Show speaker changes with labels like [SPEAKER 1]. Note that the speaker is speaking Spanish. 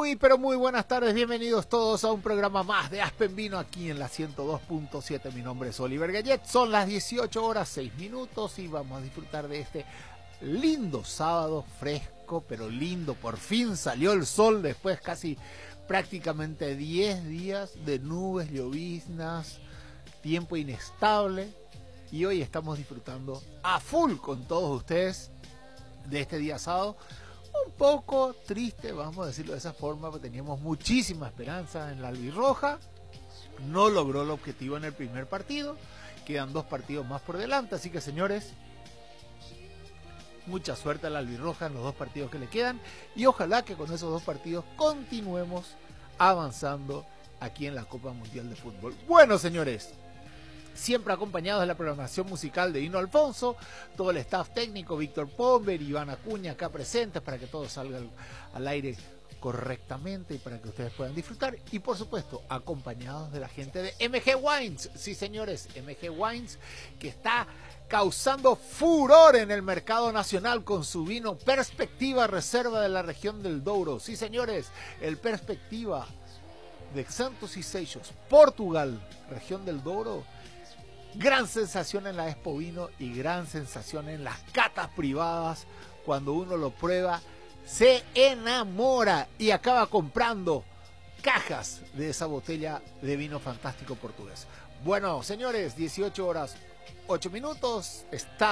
[SPEAKER 1] Pero muy buenas tardes, bienvenidos todos a un programa más de Aspen Vino aquí en la 102.7. Mi nombre es Oliver Gallet, son las 18 horas 6 minutos y vamos a disfrutar de este lindo sábado, fresco pero lindo. Por fin salió el sol después casi prácticamente 10 días de nubes, lloviznas, tiempo inestable, y hoy estamos disfrutando a full con todos ustedes de este día sábado. Un poco triste, vamos a decirlo de esa forma, porque teníamos muchísima esperanza en la albirroja. No logró el objetivo en el primer partido, quedan 2 partidos más por delante, así que señores, mucha suerte a la albirroja en los 2 partidos que le quedan, y ojalá que con esos 2 partidos continuemos avanzando aquí en la Copa Mundial de Fútbol. Bueno, señores, siempre acompañados de la programación musical de Dino Alfonso, todo el staff técnico, Víctor Pomber, Iván Acuña acá presentes para que todo salga al aire correctamente y para que ustedes puedan disfrutar, y por supuesto acompañados de la gente de MG Wines. Sí, señores, MG Wines, que está causando furor en el mercado nacional con su vino Perspectiva, reserva de la región del Douro. Sí, señores, el Perspectiva de Santos y Seixos, Portugal, región del Douro. Gran sensación en la Expo Vino y gran sensación en las catas privadas. Cuando uno lo prueba, se enamora y acaba comprando cajas de esa botella de vino fantástico portugués. Bueno, señores, 18 horas 8 minutos. Está